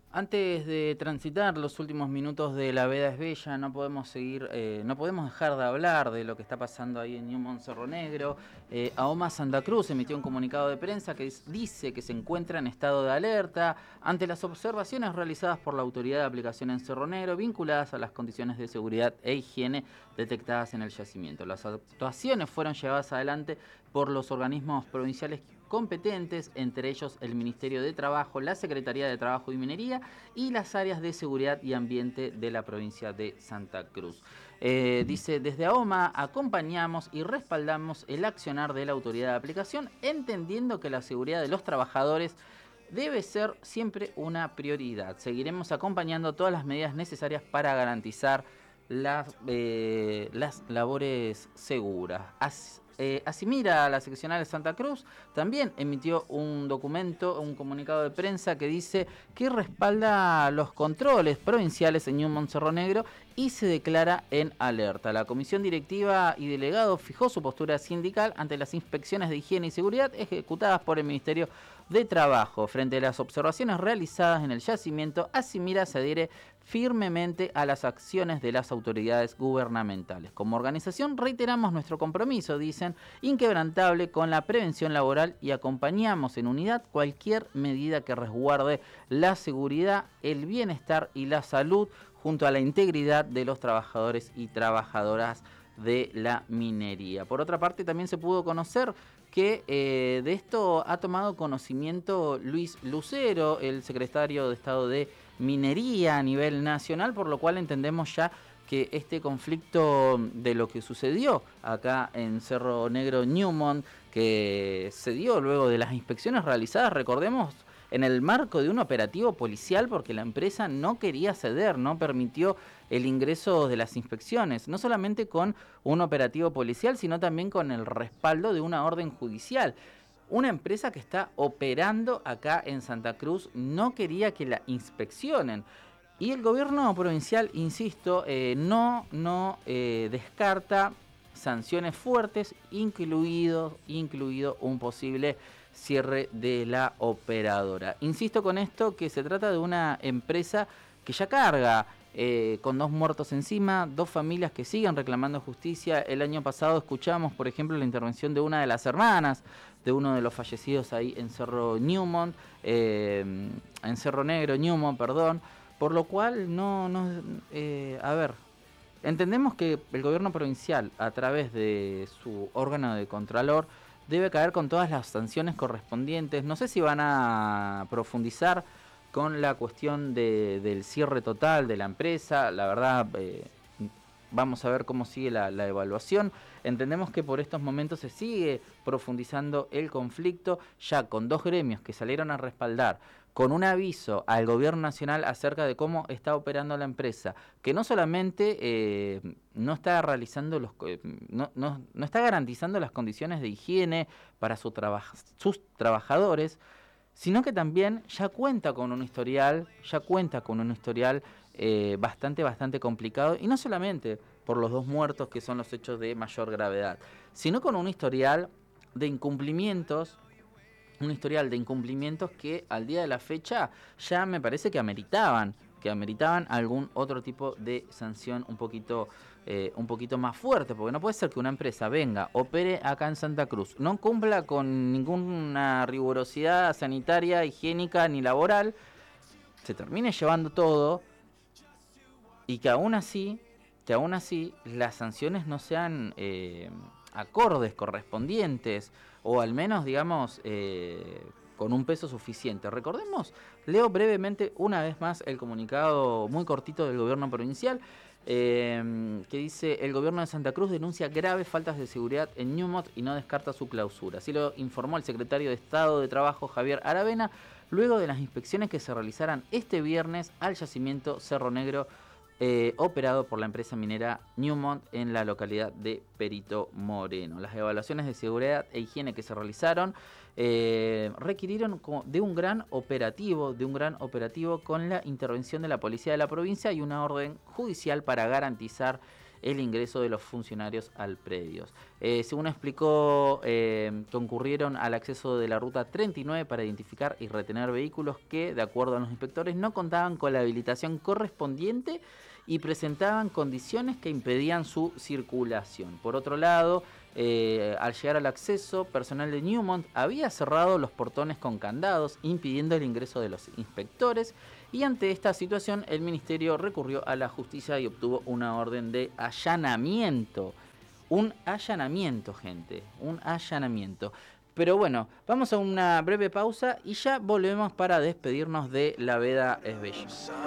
Antes de transitar los últimos minutos de La Veda es Bella, no podemos seguir, no podemos dejar de hablar de lo que está pasando ahí en Newmont Cerro Negro. AOMA Santa Cruz emitió un comunicado de prensa que dice que se encuentra en estado de alerta ante las observaciones realizadas por la autoridad de aplicación en Cerro Negro vinculadas a las condiciones de seguridad e higiene detectadas en el yacimiento. Las actuaciones fueron llevadas adelante por los organismos provinciales competentes, entre ellos el Ministerio de Trabajo, la Secretaría de Trabajo y Minería y las áreas de seguridad y ambiente de la provincia de Santa Cruz. Dice, desde AOMA acompañamos y respaldamos el accionar de la autoridad de aplicación, entendiendo que la seguridad de los trabajadores debe ser siempre una prioridad. Seguiremos acompañando todas las medidas necesarias para garantizar las labores seguras. Asimira, la seccional de Santa Cruz, también emitió un documento, un comunicado de prensa que dice que respalda los controles provinciales en Newmont Cerro Negro y se declara en alerta. La comisión directiva y delegado fijó su postura sindical ante las inspecciones de higiene y seguridad ejecutadas por el Ministerio de Trabajo. Frente a las observaciones realizadas en el yacimiento, Asimira se adhiere firmemente a las acciones de las autoridades gubernamentales. Como organización reiteramos nuestro compromiso, dicen, inquebrantable con la prevención laboral y acompañamos en unidad cualquier medida que resguarde la seguridad, el bienestar y la salud junto a la integridad de los trabajadores y trabajadoras de la minería. Por otra parte, también se pudo conocer que de esto ha tomado conocimiento Luis Lucero, el secretario de Estado de Minería a nivel nacional, por lo cual entendemos ya que este conflicto de lo que sucedió acá en Cerro Negro Newmont, que se dio luego de las inspecciones realizadas, recordemos, en el marco de un operativo policial, porque la empresa no quería ceder, no permitió el ingreso de las inspecciones, no solamente con un operativo policial, sino también con el respaldo de una orden judicial. Una empresa que está operando acá en Santa Cruz no quería que la inspeccionen. Y el gobierno provincial, insisto, no descarta sanciones fuertes, incluido un posible cierre de la operadora. Insisto con esto que se trata de una empresa que ya carga con 2 muertos encima, 2 familias que siguen reclamando justicia. El año pasado escuchamos, por ejemplo, la intervención de una de las hermanas de uno de los fallecidos ahí en Cerro Newmont, en Cerro Negro Newmont, perdón. Por lo cual, a ver, entendemos que el gobierno provincial, a través de su órgano de contralor, debe caer con todas las sanciones correspondientes. No sé si van a profundizar con la cuestión del cierre total de la empresa. La verdad, vamos a ver cómo sigue la evaluación. Entendemos que por estos momentos se sigue profundizando el conflicto, ya con 2 gremios que salieron a respaldar, con un aviso al gobierno nacional acerca de cómo está operando la empresa, que no solamente no está realizando no está garantizando las condiciones de higiene para sus trabajadores, sino que también ya cuenta con un historial, bastante complicado, y no solamente por los 2 muertos que son los hechos de mayor gravedad, sino con un historial de incumplimientos que al día de la fecha ya me parece que ameritaban algún otro tipo de sanción un poquito más fuerte, porque no puede ser que una empresa venga, opere acá en Santa Cruz, no cumpla con ninguna rigurosidad sanitaria, higiénica ni laboral, se termine llevando todo y que aún así las sanciones no sean acordes, correspondientes, o al menos, digamos, con un peso suficiente. Recordemos, leo brevemente una vez más el comunicado muy cortito del gobierno provincial, que dice: el gobierno de Santa Cruz denuncia graves faltas de seguridad en Newmont y no descarta su clausura. Así lo informó el secretario de Estado de Trabajo, Javier Aravena, luego de las inspecciones que se realizaran este viernes al yacimiento Cerro Negro, operado por la empresa minera Newmont en la localidad de Perito Moreno. Las evaluaciones de seguridad e higiene que se realizaron requirieron de un gran operativo con la intervención de la policía de la provincia y una orden judicial para garantizar el ingreso de los funcionarios al predio. Según explicó, concurrieron al acceso de la ruta 39 para identificar y retener vehículos que, de acuerdo a los inspectores, no contaban con la habilitación correspondiente y presentaban condiciones que impedían su circulación. Por otro lado, al llegar al acceso, personal de Newmont había cerrado los portones con candados, impidiendo el ingreso de los inspectores, y ante esta situación el ministerio recurrió a la justicia y obtuvo una orden de allanamiento. Un allanamiento, gente, un allanamiento. Pero bueno, vamos a una breve pausa y ya volvemos para despedirnos de La Veda es Bella.